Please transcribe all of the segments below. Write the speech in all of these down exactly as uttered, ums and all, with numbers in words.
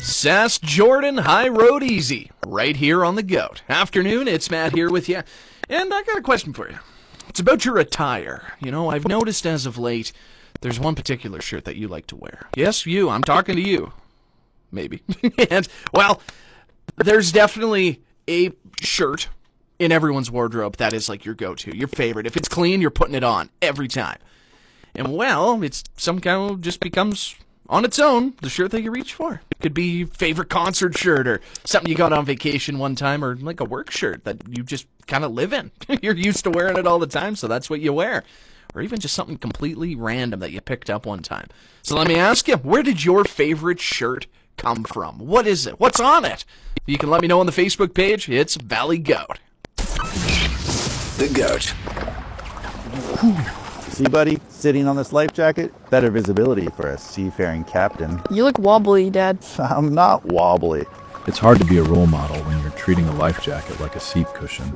Sask Jordan, High Road Easy, right here on the Goat. Afternoon, it's Matt here with you, and I got a question for you. It's about your attire. You know, I've noticed as of late, there's one particular shirt that you like to wear. Yes, you, I'm talking to you. Maybe. And, well, there's definitely a shirt in everyone's wardrobe that is like your go-to, your favorite. If it's clean, you're putting it on every time. And, well, it's some kind of just becomes on its own the shirt that you reach for. It could be favorite concert shirt or something you got on vacation one time, or like a work shirt that you just kind of live in. You're used to wearing it all the time, so that's what you wear. Or even just something completely random that you picked up one time. So let me ask you, where did your favorite shirt come from? What is it? What's on it? You can let me know on the Facebook page. It's Valley Goat. The Goat. See, buddy, sitting on this life jacket, better visibility for a seafaring captain. You look wobbly, Dad. I'm not wobbly. It's hard to be a role model when you're treating a life jacket like a seat cushion.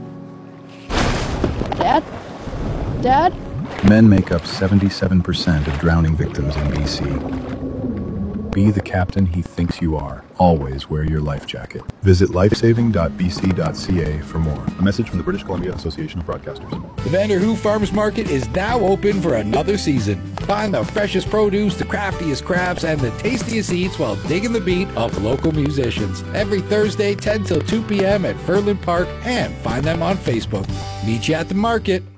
Dad? Dad? Men make up seventy-seven percent of drowning victims in B C. Be the captain he thinks you are. Always wear your life jacket. Visit lifesaving dot b c dot c a for more. A message from the British Columbia Association of Broadcasters. The Vanderhoof Farmers Market is now open for another season. Find the freshest produce, the craftiest crafts, and the tastiest eats while digging the beat of local musicians. Every Thursday, ten till two p.m. at Furland Park, and find them on Facebook. Meet you at the market.